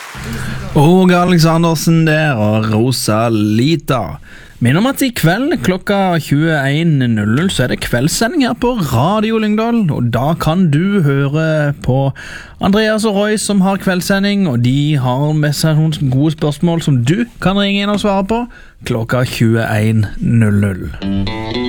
Åge Aleksandersen der og Rosalita. Minn om at i kveld klokka 21.00 så er det kveldssending her på Radio Lyngdal, og da kan du høre på Andreas og Roy som har kveldssending, og de har med seg noen gode spørsmål som du kan ringe inn og svare på klokka 21.00.